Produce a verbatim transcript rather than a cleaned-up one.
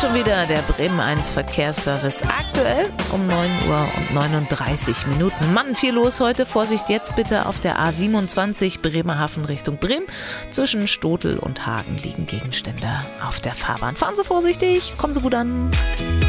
schon wieder der Bremen eins Verkehrsservice. Aktuell um neun Uhr und neununddreißig Minuten. Mann, viel los heute. Vorsicht jetzt bitte auf der A siebenundzwanzig Bremerhaven Richtung Bremen. Zwischen Stotel und Hagen liegen Gegenstände auf der Fahrbahn. Fahren Sie vorsichtig, kommen Sie gut an.